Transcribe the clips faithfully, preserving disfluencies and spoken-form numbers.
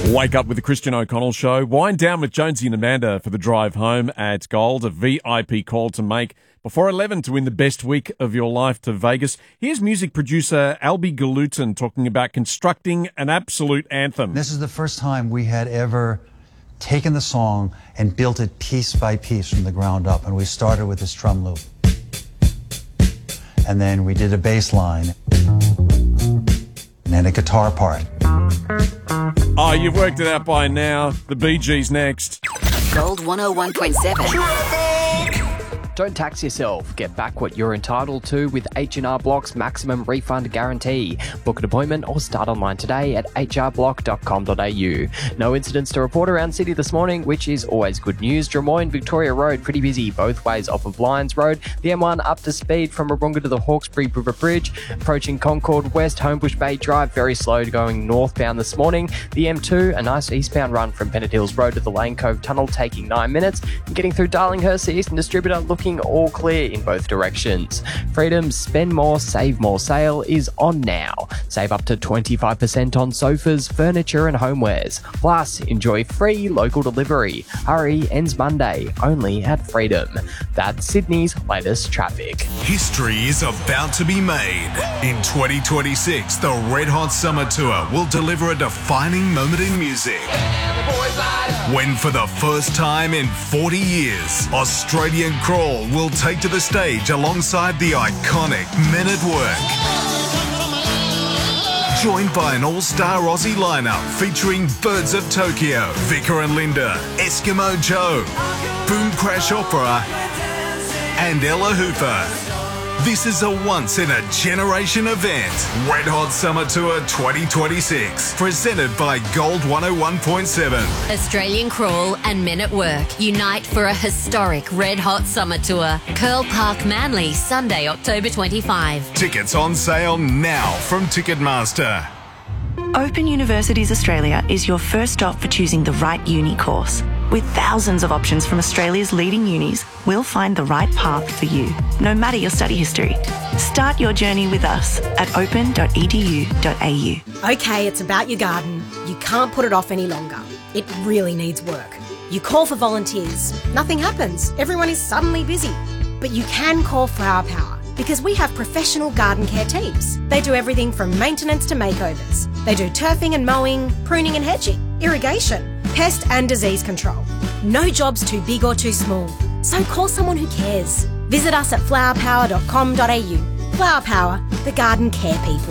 Wake up with the Christian O'Connell Show. Wind down with Jonesy and Amanda for the drive home at Gold. A V I P call to make before eleven to win the best week of your life to Vegas. Here's music producer Albie Galutin talking about constructing an absolute anthem. This is the first time we had ever taken the song and built it piece by piece from the ground up. And we started with this drum loop. And then we did a bass line. And then a guitar part. Oh, you've worked it out by now. The Bee Gees next. Gold one oh one point seven. Don't tax yourself. Get back what you're entitled to with H and R Block's maximum refund guarantee. Book an appointment or start online today at h r block dot com dot a u. No incidents to report around City this morning, which is always good news. Drummoyne Victoria Road, pretty busy both ways off of Lyons Road. The M one up to speed from Wahroonga to the Hawkesbury River Bridge. Approaching Concord West, Homebush Bay Drive, very slow going northbound this morning. The M two, a nice eastbound run from Bennett Hills Road to the Lane Cove Tunnel, taking nine minutes. And getting through Darlinghurst, the Eastern Distributor, looking all clear in both directions. Freedom's Spend More, Save More sale is on now. Save up to twenty-five percent on sofas, furniture and homewares. Plus, enjoy free local delivery. Hurry, ends Monday, only at Freedom. That's Sydney's latest traffic. History is about to be made. In twenty twenty-six, the Red Hot Summer Tour will deliver a defining moment in music. When for the first time in forty years, Australian Crawl will take to the stage alongside the iconic Men at Work. Joined by an all-star Aussie lineup featuring Birds of Tokyo, Vicar and Linda, Eskimo Joe, Boom Crash Opera, and Ella Hooper. This is a once-in-a-generation event. Red Hot Summer Tour twenty twenty-six, presented by Gold one oh one point seven. Australian Crawl and Men at Work unite for a historic Red Hot Summer Tour. Curl Park, Manly, Sunday, October twenty-fifth. Tickets on sale now from Ticketmaster. Open Universities Australia is your first stop for choosing the right uni course. With thousands of options from Australia's leading unis, we'll find the right path for you, no matter your study history. Start your journey with us at open dot e d u dot a u. Okay, it's about your garden. You can't put it off any longer. It really needs work. You call for volunteers. Nothing happens. Everyone is suddenly busy. But you can call Flower Power, because we have professional garden care teams. They do everything from maintenance to makeovers. They do turfing and mowing, pruning and hedging, irrigation, pest and disease control. No job's too big or too small, so call someone who cares. Visit us at flower power dot com dot a u. Flower Power, the garden care people.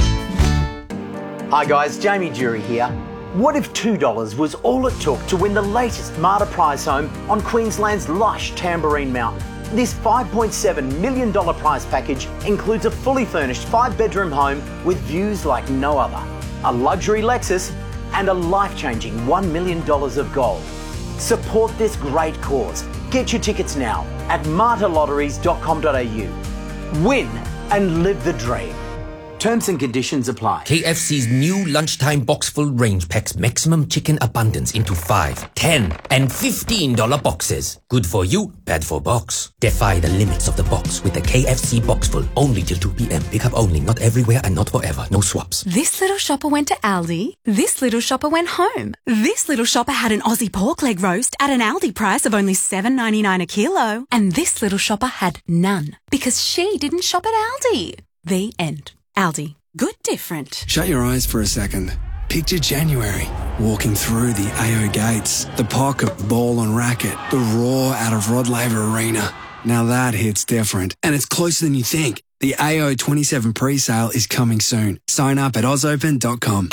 Hi guys, Jamie Jury here. What if two dollars was all it took to win the latest Marta prize home on Queensland's lush Tamborine Mountain? This five point seven million dollars prize package includes a fully furnished five-bedroom home with views like no other, a luxury Lexus, and a life-changing one million dollars of gold. Support this great cause. Get your tickets now at marta lotteries dot com dot a u. Win and live the dream. Terms and conditions apply. K F C's new lunchtime box full range packs maximum chicken abundance into five, ten, and fifteen dollar boxes. Good for you, bad for box. Defy the limits of the box with the K F C box full. Only till two p m. Pick up only, not everywhere and not forever. No swaps. This little shopper went to Aldi. This little shopper went home. This little shopper had an Aussie pork leg roast at an Aldi price of only seven ninety-nine a kilo. And this little shopper had none because she didn't shop at Aldi. The end. Aldi. Good different. Shut your eyes for a second. Picture January. Walking through the A O gates. The pocket ball and racket. The roar out of Rod Laver Arena. Now that hits different. And it's closer than you think. The A O twenty-seven pre-sale is coming soon. Sign up at oz open dot com.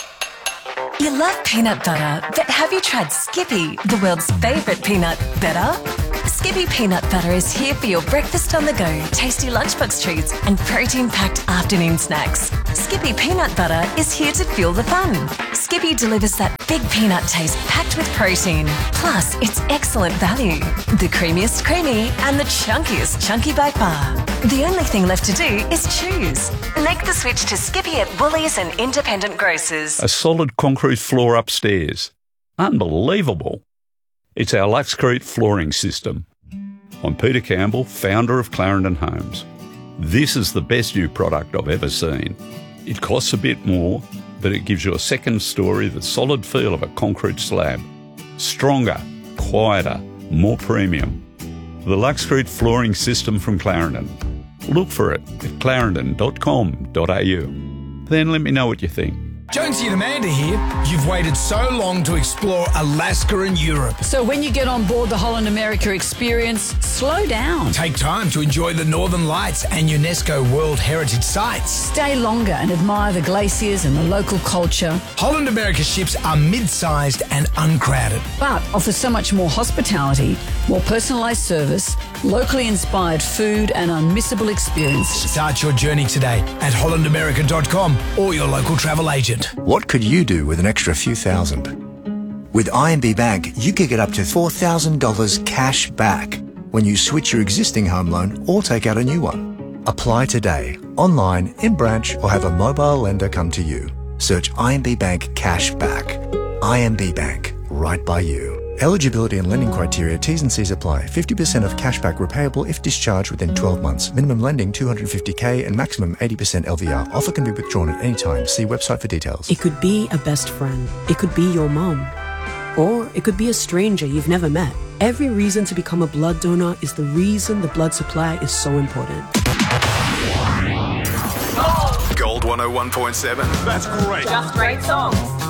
You love peanut butter, but have you tried Skippy, the world's favourite peanut butter? Skippy Peanut Butter is here for your breakfast on the go, tasty lunchbox treats and protein-packed afternoon snacks. Skippy Peanut Butter is here to fuel the fun. Skippy delivers that big peanut taste packed with protein. Plus, it's excellent value. The creamiest creamy and the chunkiest chunky by far. The only thing left to do is choose. Make the switch to Skippy at Woolies and independent grocers. A solid concrete floor upstairs. Unbelievable. It's our Luxcrete flooring system. I'm Peter Campbell, founder of Clarendon Homes. This is the best new product I've ever seen. It costs a bit more, but it gives you a second story, the solid feel of a concrete slab. Stronger, quieter, more premium. The Luxcrete flooring system from Clarendon. Look for it at clarendon dot com dot a u. Then let me know what you think. Jonesy and Amanda here. You've waited so long to explore Alaska and Europe. So when you get on board the Holland America experience, slow down. Take time to enjoy the Northern Lights and UNESCO World Heritage Sites. Stay longer and admire the glaciers and the local culture. Holland America ships are mid-sized and uncrowded, but offer so much more hospitality, more personalised service, locally inspired food and unmissable experiences. Start your journey today at holland america dot com or your local travel agent. What could you do with an extra few thousand? With I M B Bank, you can get up to four thousand dollars cash back when you switch your existing home loan or take out a new one. Apply today, online, in branch, or have a mobile lender come to you. Search I M B Bank Cash Back. I M B Bank, right by you. Eligibility and lending criteria, T's and C's apply. fifty percent of cashback repayable if discharged within twelve months. Minimum lending two hundred fifty thousand and maximum eighty percent L V R. Offer can be withdrawn at any time. See website for details. It could be a best friend. It could be your mom. Or it could be a stranger you've never met. Every reason to become a blood donor is the reason the blood supply is so important. Gold one oh one point seven. That's great. Just great songs.